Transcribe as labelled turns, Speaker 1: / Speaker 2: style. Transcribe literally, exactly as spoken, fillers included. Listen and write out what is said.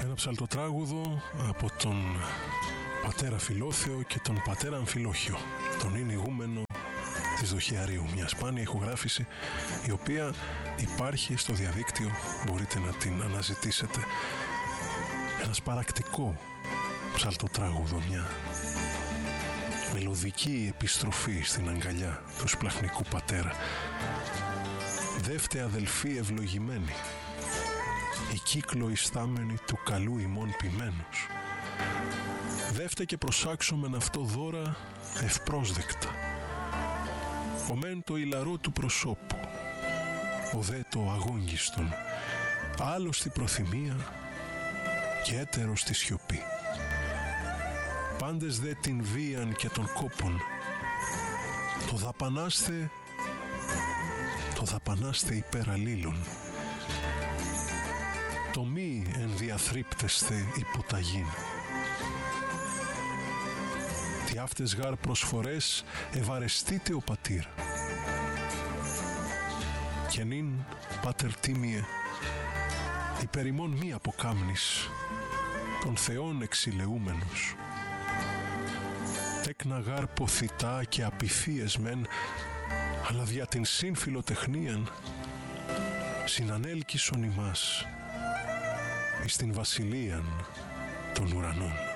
Speaker 1: Ένα ψαλτοτράγουδο από τον πατέρα Φιλόθεο και τον πατέρα Αμφιλόχιο, τον ηνηγούμενο της Δοχιαρίου, μια σπάνια ηχογράφηση η οποία υπάρχει στο διαδίκτυο, μπορείτε να την αναζητήσετε. Ένα σπαρακτικό ψαλτοτράγουδο, μια μελωδική επιστροφή στην αγκαλιά του σπλαχνικού πατέρα. Δεύτε αδελφοί ευλογημένοι, η κύκλο ιστάμενη του καλού ημών ποιμένους. Δεύτε και προσάξομεν αυτό δώρα ευπρόσδεκτα. Ο μεν το ηλαρό του προσώπου, ο δε το αγόγγιστον, άλλος τη προθυμία και έτερος τη σιωπή. Πάντες δε την βίαν και των κόπων, το δαπανάστε, το δαπανάστε υπέρ αλλήλων. Το μη ενδιαθρύπτεσθε υποταγήν. Τι αυτές γάρ προσφορές ευαρεστείτε ο πατήρ. Και νυν, πάτερ τίμιε, υπέρ ημών μη αποκάμνης, των Θεών εξηλεούμενος. Τέκνα γάρ ποθητά και απειθίες μεν, αλλά δια την σύμφιλοτεχνίαν συνανέλκυσον ημάς εις την βασιλείαν των ουρανών.